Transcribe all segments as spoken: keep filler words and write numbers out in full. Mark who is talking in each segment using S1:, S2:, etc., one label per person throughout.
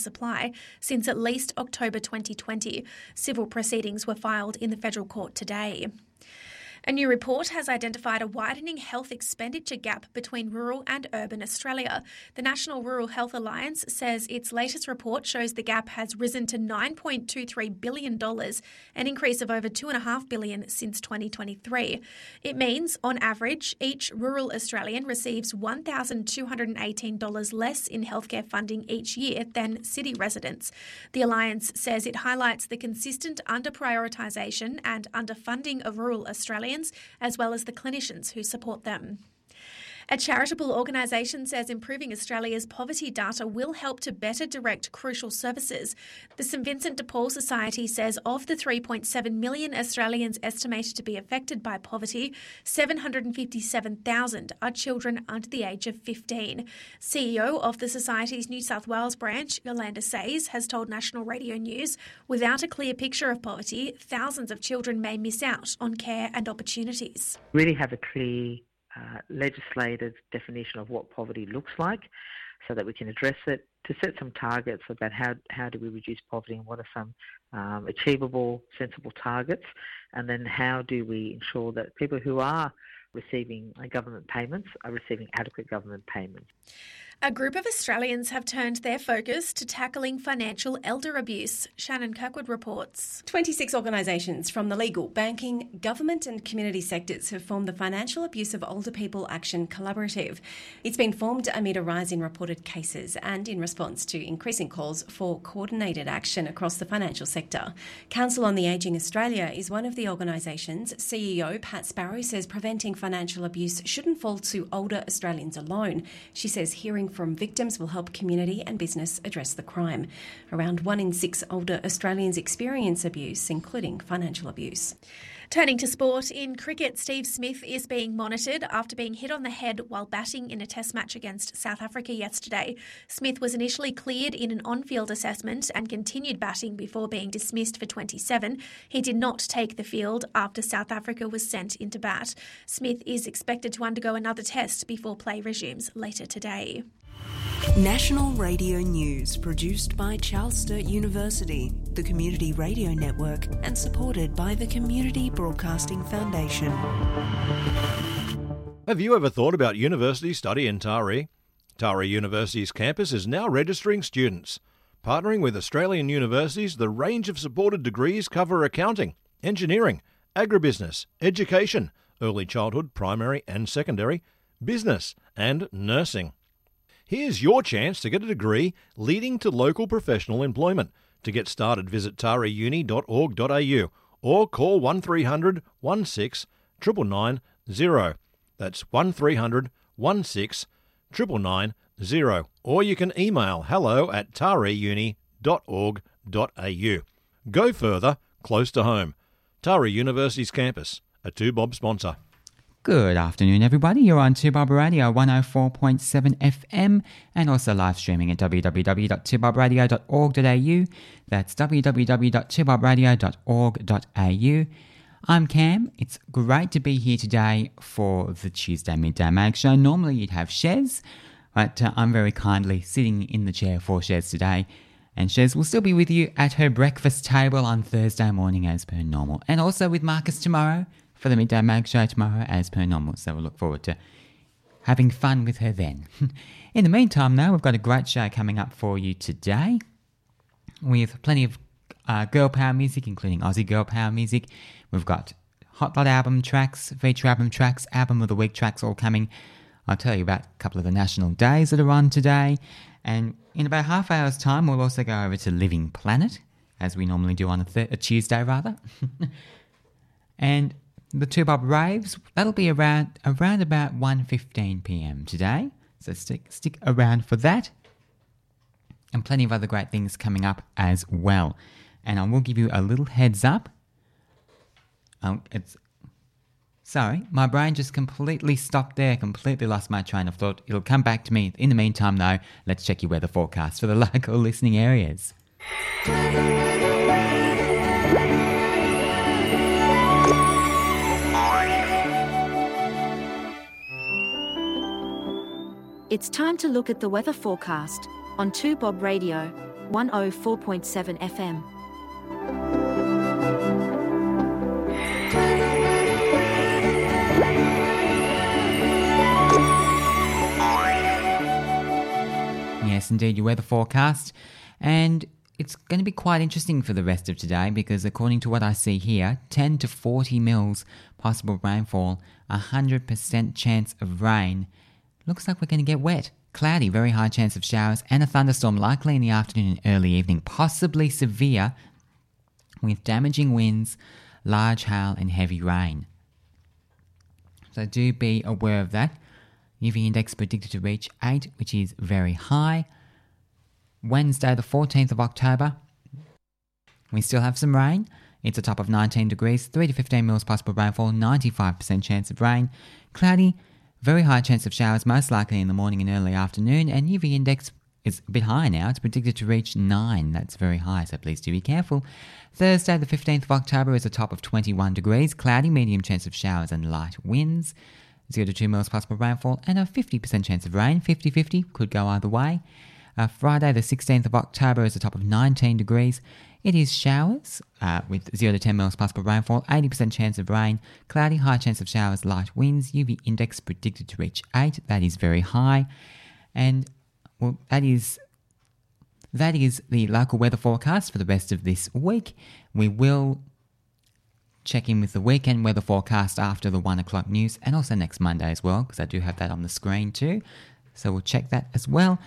S1: supply since at least October twenty twenty. Civil proceedings were filed in the federal court today. A new report has identified a widening health expenditure gap between rural and urban Australia. The National Rural Health Alliance says its latest report shows the gap has risen to nine point two three billion dollars, an increase of over two point five billion dollars since twenty twenty-three. It means, on average, each rural Australian receives one thousand two hundred eighteen dollars less in healthcare funding each year than city residents. The Alliance says it highlights the consistent under-prioritisation and underfunding of rural Australians, as well as the clinicians who support them. A charitable organisation says improving Australia's poverty data will help to better direct crucial services. The St Vincent de Paul Society says of the three point seven million Australians estimated to be affected by poverty, seven hundred fifty-seven thousand are children under the age of fifteen. C E O of the Society's New South Wales branch, Yolanda Says, has told National Radio News, without a clear picture of poverty, thousands of children may miss out on care and opportunities.
S2: Really have a clear Uh, legislative definition of what poverty looks like so that we can address it, to set some targets about how, how do we reduce poverty and what are some um, achievable, sensible targets, and then how do we ensure that people who are receiving uh, government payments are receiving adequate government payments.
S1: A group of Australians have turned their focus to tackling financial elder abuse. Shannon Kirkwood reports.
S3: twenty-six organisations from the legal, banking, government and community sectors have formed the Financial Abuse of Older People Action Collaborative. It's been formed amid a rise in reported cases and in response to increasing calls for coordinated action across the financial sector. Council on the Ageing Australia is one of the organisations. C E O Pat Sparrow says preventing financial abuse shouldn't fall to older Australians alone. She says hearing from victims will help community and business address the crime. Around one in six older Australians experience abuse, including financial abuse.
S1: Turning to sport, in cricket, Steve Smith is being monitored after being hit on the head while batting in a test match against South Africa yesterday. Smith was initially cleared in an on-field assessment and continued batting before being dismissed for twenty-seven. He did not take the field after South Africa was sent into bat. Smith is expected to undergo another test before play resumes later today.
S4: National Radio News, produced by Charles Sturt University, the Community Radio Network, and supported by the Community Broadcasting Foundation.
S5: Have you ever thought about university study in Taree? Taree University's campus is now registering students. Partnering with Australian universities, the range of supported degrees cover accounting, engineering, agribusiness, education, early childhood, primary and secondary, business and nursing. Here's your chance to get a degree leading to local professional employment. To get started, visit taree uni dot org dot a u or call one three hundred sixteen nine nine nine zero. That's one three hundred sixteen nine nine nine zero. Or you can email hello at taree uni dot org dot a u. Go further, close to home. Taree University's campus, a two Bob sponsor.
S6: Good afternoon, everybody. You're on two Bob Radio one oh four point seven F M and also live streaming at w w w dot two bob radio dot org dot a u. That's w w w dot two bob radio dot org dot a u. I'm Cam. It's great to be here today for the Tuesday Midday Mag Show. Normally you'd have Shez, but uh, I'm very kindly sitting in the chair for Shez today. And Shez will still be with you at her breakfast table on Thursday morning as per normal. And also with Marcus tomorrow for the Midday Mag Show tomorrow as per normal. So we'll look forward to having fun with her then. In the meantime, though, we've got a great show coming up for you today with plenty of uh, girl power music, including Aussie girl power music. We've got Hot Lot album tracks, feature album tracks, album of the week tracks all coming. I'll tell you about a couple of the national days that are on today. And in about half hour's time, we'll also go over to Living Planet, as we normally do on a, th- a Tuesday, rather. And the two Bob Raves, that'll be around around about one fifteen p m today. So stick stick around for that. And plenty of other great things coming up as well. And I will give you a little heads up. Um, it's Sorry, my brain just completely stopped there, completely lost my train of thought. It'll come back to me. In the meantime, though, let's check your weather forecast for the local listening areas.
S7: It's time to look at the weather forecast on two Bob Radio. one oh four point seven F M.
S6: Yes, indeed, your weather forecast. And it's going to be quite interesting for the rest of today because according to what I see here, ten to forty mils possible rainfall, one hundred percent chance of rain. Looks like we're going to get wet. Cloudy, very high chance of showers and a thunderstorm likely in the afternoon and early evening, possibly severe with damaging winds, large hail and heavy rain. So do be aware of that. U V index predicted to reach eight, which is very high. Wednesday the fourteenth of October, we still have some rain. It's a top of nineteen degrees, three to fifteen mils possible rainfall, ninety-five percent chance of rain. Cloudy, very high chance of showers, most likely in the morning and early afternoon, and U V index is a bit high now. It's predicted to reach nine. That's very high, so please do be careful. Thursday the fifteenth of October is a top of twenty-one degrees, cloudy, medium chance of showers and light winds. zero to two mils possible rainfall and a fifty percent chance of rain, fifty-fifty, could go either way. Uh, Friday the sixteenth of October is a top of nineteen degrees. It is showers uh, with zero to ten mils possible rainfall, eighty percent chance of rain, cloudy, high chance of showers, light winds, U V index predicted to reach eight. That is very high. And well, that is that is the local weather forecast for the rest of this week. We will check in with the weekend weather forecast after the one o'clock news and also next Monday as well, because I do have that on the screen too. So we'll check that as well.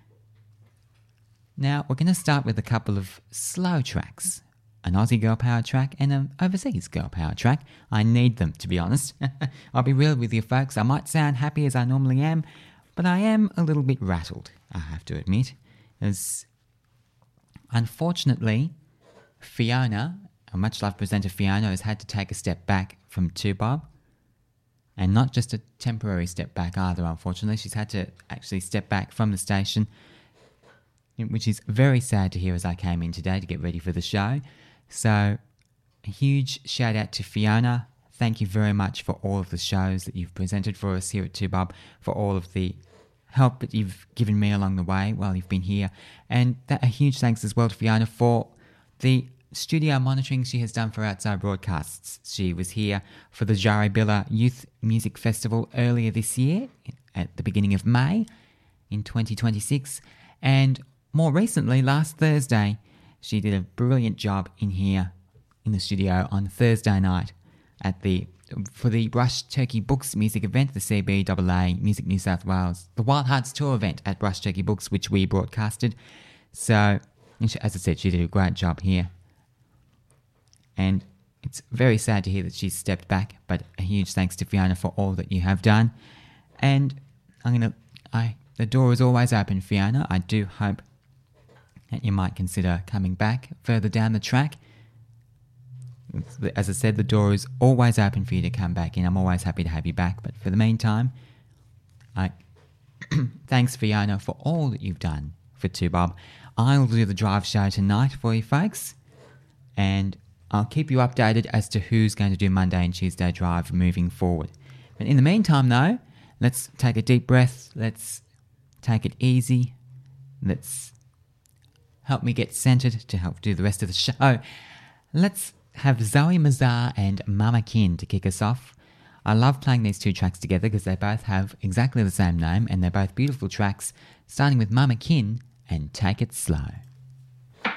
S6: Now, we're going to start with a couple of slow tracks. An Aussie girl power track and an overseas girl power track. I need them, to be honest. I'll be real with you folks. I might sound happy as I normally am, but I am a little bit rattled, I have to admit. As unfortunately, Fiona, a much-loved presenter Fiona, has had to take a step back from two Bob. And not just a temporary step back either, unfortunately. She's had to actually step back from the station, which is very sad to hear as I came in today to get ready for the show. So, a huge shout out to Fiona. Thank you very much for all of the shows that you've presented for us here at two Bob, for all of the help that you've given me along the way while you've been here. And that, a huge thanks as well to Fiona for the studio monitoring she has done for Outside Broadcasts. She was here for the Jarrybilla Youth Music Festival earlier this year, at the beginning of May in twenty twenty-six. And more recently, last Thursday, she did a brilliant job in here in the studio on Thursday night at the for the Brush Turkey Books music event, the C B A A Music New South Wales, the Wild Hearts Tour event at Brush Turkey Books, which we broadcasted. So, as I said, she did a great job here. And it's very sad to hear that she's stepped back, but a huge thanks to Fiona for all that you have done. And I'm gonna, I the door is always open, Fiona. I do hope that you might consider coming back further down the track. As I said, the door is always open for you to come back in. I'm always happy to have you back. But for the meantime, I thanks, Fiona, for all that you've done for two Bob. I'll do the drive show tonight for you folks. And I'll keep you updated as to who's going to do Monday and Tuesday drive moving forward. But in the meantime, though, let's take a deep breath. Let's take it easy. Let's help me get centered to help do the rest of the show. Let's have Zoe Mazar and Mama Kin to kick us off. I love playing these two tracks together because they both have exactly the same name and they're both beautiful tracks, starting with Mama Kin and Take It Slow.